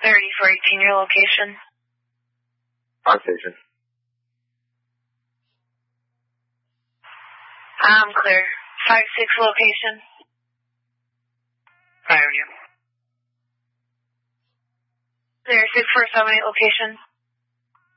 30 for 18, your location. On station. I'm clear. 5-6 location. Ionia. Clear 6-4-7-8 location.